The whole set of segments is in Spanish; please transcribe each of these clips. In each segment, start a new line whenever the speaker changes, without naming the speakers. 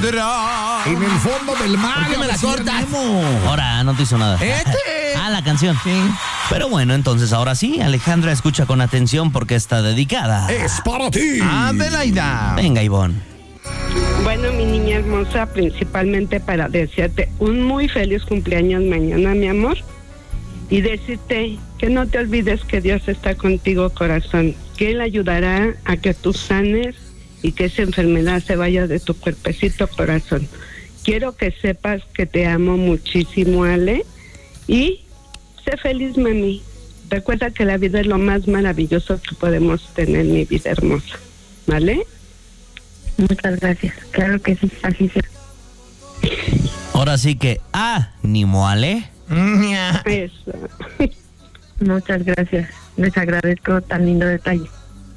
Alejandra.
En el fondo del mar.
¿Por qué me la cortas?
Ahora, no te hizo nada. La canción.
Sí.
Pero bueno, entonces ahora sí, Alejandra, escucha con atención porque está dedicada.
Es para ti.
Adelaida.
Venga, Ivonne.
Bueno, mi niña hermosa, principalmente para desearte un muy feliz cumpleaños mañana, mi amor. Y decirte que no te olvides que Dios está contigo, corazón. Que Él ayudará a que tú sanes y que esa enfermedad se vaya de tu cuerpecito, corazón. Quiero que sepas que te amo muchísimo, Ale. Y sé feliz, mami. Recuerda que la vida es lo más maravilloso que podemos tener, mi vida hermosa. ¿Vale?
Muchas gracias. Claro que sí, así será.
Ahora sí que ánimo, Ale.
Eso.
Muchas gracias. Les agradezco tan lindo detalle.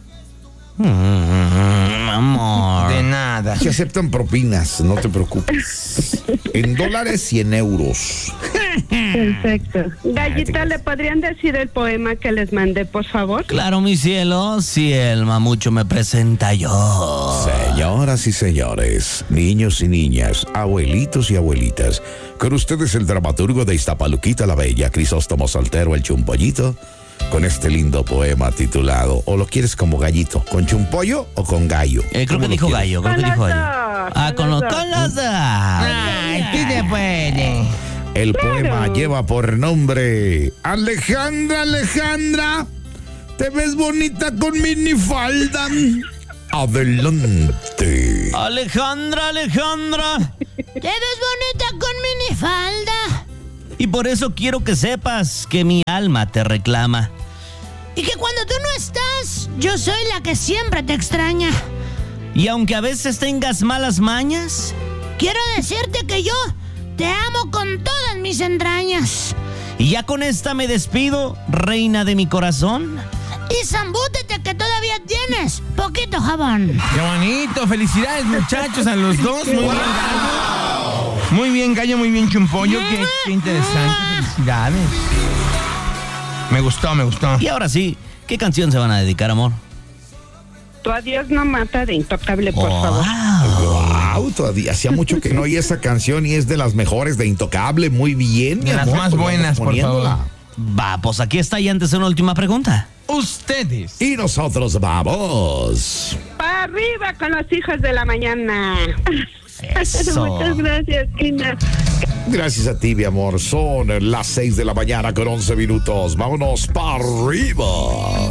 Amor.
De nada.
Se aceptan propinas, no te preocupes. En dólares y en euros.
Perfecto.
Gallita, ¿le podrían decir el poema que les mandé, por favor?
Claro, mi cielo, si el mamucho me presenta yo.
Señoras y señores, niños y niñas, abuelitos y abuelitas, con ustedes el dramaturgo de Iztapaluquita la Bella, Crisóstomo Soltero, el Chumpollito, con este lindo poema titulado, ¿o lo quieres como gallito? ¿Con chumpollo o con gallo?
Creo
¿Cómo
que
lo
dijo
quieres?
gallo, creo
Con
que dijo
los
gallo.
dos,
Con los dos.
Ay, sí se puede.
El poema lleva por nombre Alejandra, Alejandra, te ves bonita con minifalda. Adelante.
Alejandra, Alejandra.
Te ves bonita con minifalda.
Y por eso quiero que sepas que mi alma te reclama.
Y que cuando tú no estás, yo soy la que siempre te extraña.
Y aunque a veces tengas malas mañas,
Quiero decirte que yo te amo con todas mis entrañas.
y ya con esta me despido, reina de mi corazón.
Y zambútete que todavía tienes poquito jabón.
Qué bonito. Felicidades, muchachos, a los dos. Muy bien, Gallo. Muy bien, Gallo. Muy bien, Chumpollo. Qué interesante. Felicidades. Me gustó, me gustó.
Y ahora sí, ¿qué canción se van a dedicar, amor?
Tu adiós no mata de Intocable, por favor.
Wow, todavía hacía mucho que no oí esa canción y es de las mejores de Intocable. Muy bien, mi
De las
amor,
más
pues
buenas,
vamos
por favor.
poniéndola.
Va, pues aquí está y antes una última pregunta.
Ustedes.
Y nosotros vamos.
Para arriba con los hijos de la mañana.
Eso.
Muchas gracias, Kina.
Gracias a ti, mi amor. Son las 6 de la mañana con 11 minutos. Vámonos para arriba.